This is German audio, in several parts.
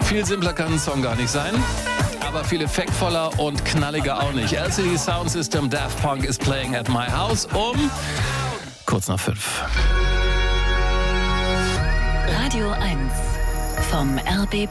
Viel simpler kann ein Song gar nicht sein, aber viel effektvoller und knalliger auch nicht. LCD Sound System, Daft Punk is playing at my house kurz nach 5. Radio 1 vom RBB.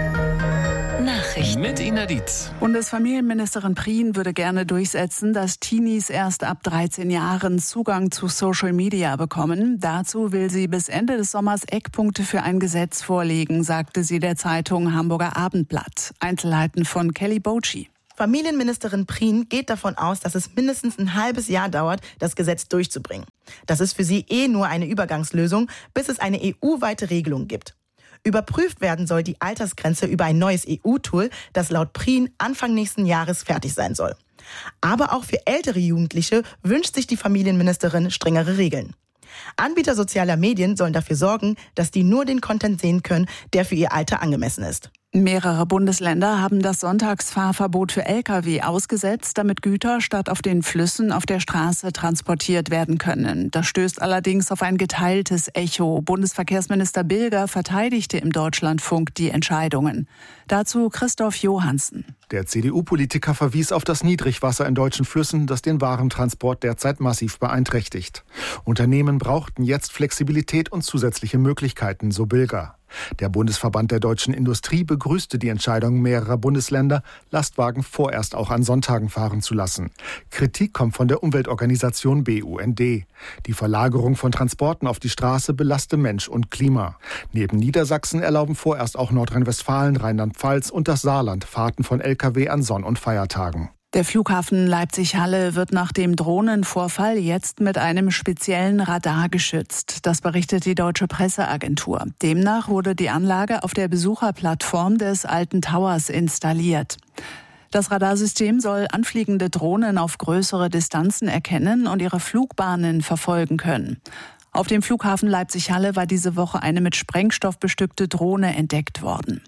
Nachrichten. Mit Ina Dietz. Bundesfamilienministerin Prien würde gerne durchsetzen, dass Teenies erst ab 13 Jahren Zugang zu Social Media bekommen. Dazu will sie bis Ende des Sommers Eckpunkte für ein Gesetz vorlegen, sagte sie der Zeitung Hamburger Abendblatt. Einzelheiten von Kelly Boci. Familienministerin Prien geht davon aus, dass es mindestens ein halbes Jahr dauert, das Gesetz durchzubringen. Das ist für sie nur eine Übergangslösung, bis es eine EU-weite Regelung gibt. Überprüft werden soll die Altersgrenze über ein neues EU-Tool, das laut Prien Anfang nächsten Jahres fertig sein soll. Aber auch für ältere Jugendliche wünscht sich die Familienministerin strengere Regeln. Anbieter sozialer Medien sollen dafür sorgen, dass die nur den Content sehen können, der für ihr Alter angemessen ist. Mehrere Bundesländer haben das Sonntagsfahrverbot für Lkw ausgesetzt, damit Güter statt auf den Flüssen auf der Straße transportiert werden können. Das stößt allerdings auf ein geteiltes Echo. Bundesverkehrsminister Bilger verteidigte im Deutschlandfunk die Entscheidungen. Dazu Christoph Johansen. Der CDU-Politiker verwies auf das Niedrigwasser in deutschen Flüssen, das den Warentransport derzeit massiv beeinträchtigt. Unternehmen brauchten jetzt Flexibilität und zusätzliche Möglichkeiten, so Bilger. Der Bundesverband der deutschen Industrie begrüßte die Entscheidung mehrerer Bundesländer, Lastwagen vorerst auch an Sonntagen fahren zu lassen. Kritik kommt von der Umweltorganisation BUND. Die Verlagerung von Transporten auf die Straße belaste Mensch und Klima. Neben Niedersachsen erlauben vorerst auch Nordrhein-Westfalen, Rheinland-Pfalz und das Saarland Fahrten von Lkw an Sonn- und Feiertagen. Der Flughafen Leipzig-Halle wird nach dem Drohnenvorfall jetzt mit einem speziellen Radar geschützt. Das berichtet die Deutsche Presseagentur. Demnach wurde die Anlage auf der Besucherplattform des Alten Towers installiert. Das Radarsystem soll anfliegende Drohnen auf größere Distanzen erkennen und ihre Flugbahnen verfolgen können. Auf dem Flughafen Leipzig-Halle war diese Woche eine mit Sprengstoff bestückte Drohne entdeckt worden.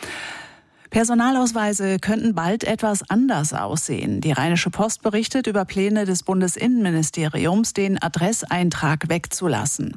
Personalausweise könnten bald etwas anders aussehen. Die Rheinische Post berichtet über Pläne des Bundesinnenministeriums, den Adresseintrag wegzulassen.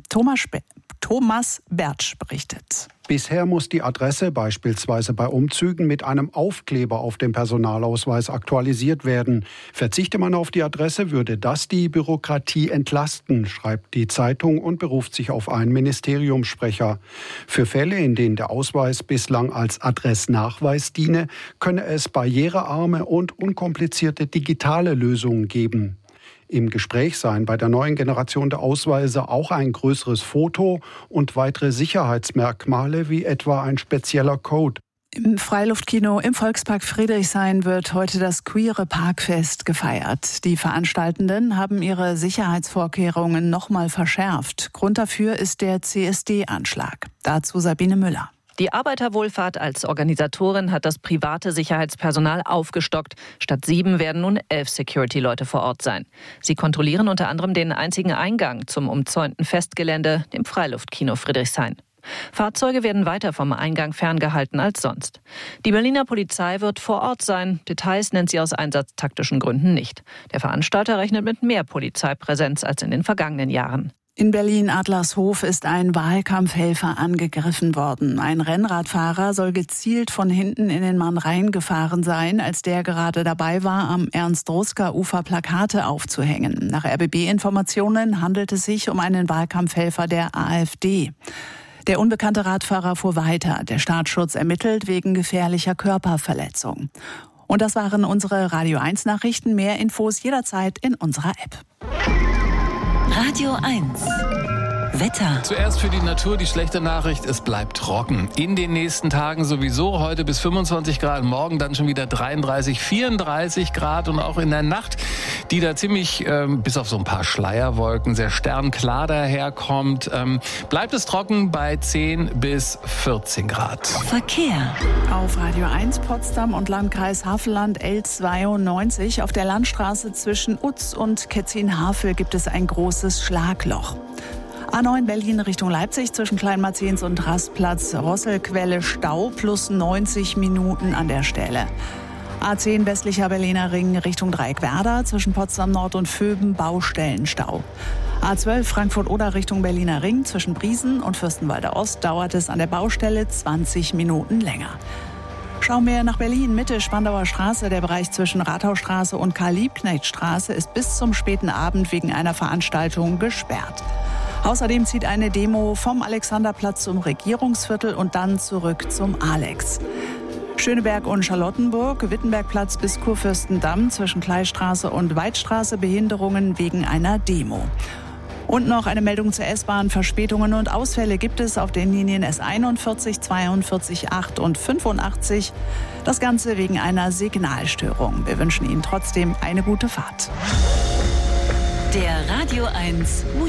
Thomas Bertsch berichtet. Bisher muss die Adresse beispielsweise bei Umzügen mit einem Aufkleber auf dem Personalausweis aktualisiert werden. Verzichte man auf die Adresse, würde das die Bürokratie entlasten, schreibt die Zeitung und beruft sich auf einen Ministeriumssprecher. Für Fälle, in denen der Ausweis bislang als Adressnachweis diene, könne es barrierearme und unkomplizierte digitale Lösungen geben. Im Gespräch seien bei der neuen Generation der Ausweise auch ein größeres Foto und weitere Sicherheitsmerkmale wie etwa ein spezieller Code. Im Freiluftkino im Volkspark Friedrichshain wird heute das Queere Parkfest gefeiert. Die Veranstaltenden haben ihre Sicherheitsvorkehrungen nochmal verschärft. Grund dafür ist der CSD-Anschlag. Dazu Sabine Müller. Die Arbeiterwohlfahrt als Organisatorin hat das private Sicherheitspersonal aufgestockt. Statt 7 werden nun 11 Security-Leute vor Ort sein. Sie kontrollieren unter anderem den einzigen Eingang zum umzäunten Festgelände, dem Freiluftkino Friedrichshain. Fahrzeuge werden weiter vom Eingang ferngehalten als sonst. Die Berliner Polizei wird vor Ort sein. Details nennt sie aus einsatztaktischen Gründen nicht. Der Veranstalter rechnet mit mehr Polizeipräsenz als in den vergangenen Jahren. In Berlin-Adlershof ist ein Wahlkampfhelfer angegriffen worden. Ein Rennradfahrer soll gezielt von hinten in den Mann reingefahren sein, als der gerade dabei war, am Ernst-Ruska-Ufer Plakate aufzuhängen. Nach RBB-Informationen handelt es sich um einen Wahlkampfhelfer der AfD. Der unbekannte Radfahrer fuhr weiter. Der Staatsschutz ermittelt wegen gefährlicher Körperverletzung. Und das waren unsere Radio 1 Nachrichten. Mehr Infos jederzeit in unserer App. Radio 1. Wetter. Zuerst für die Natur die schlechte Nachricht, es bleibt trocken. In den nächsten Tagen sowieso, heute bis 25 Grad, morgen dann schon wieder 33, 34 Grad und auch in der Nacht, die da ziemlich, bis auf so ein paar Schleierwolken, sehr sternklar daherkommt, bleibt es trocken bei 10 bis 14 Grad. Verkehr. Auf Radio 1 Potsdam und Landkreis Havelland L92 auf der Landstraße zwischen Utz und Ketzin-Havel gibt es ein großes Schlagloch. A9 Berlin Richtung Leipzig zwischen Kleinmarzens und Rastplatz Rosselquelle Stau plus 90 Minuten an der Stelle. A10 westlicher Berliner Ring Richtung Dreieckwerder, zwischen Potsdam Nord und Vöben Baustellenstau. A12 Frankfurt-Oder Richtung Berliner Ring, zwischen Briesen und Fürstenwalder Ost dauert es an der Baustelle 20 Minuten länger. Schauen wir nach Berlin, Mitte Spandauer Straße. Der Bereich zwischen Rathausstraße und Karl-Liebknecht-Straße ist bis zum späten Abend wegen einer Veranstaltung gesperrt. Außerdem zieht eine Demo vom Alexanderplatz zum Regierungsviertel und dann zurück zum Alex. Schöneberg und Charlottenburg, Wittenbergplatz bis Kurfürstendamm, zwischen Kleistraße und Weidstraße Behinderungen wegen einer Demo. Und noch eine Meldung zur S-Bahn. Verspätungen und Ausfälle gibt es auf den Linien S41, 42, 8 und 85. Das Ganze wegen einer Signalstörung. Wir wünschen Ihnen trotzdem eine gute Fahrt. Der Radio 1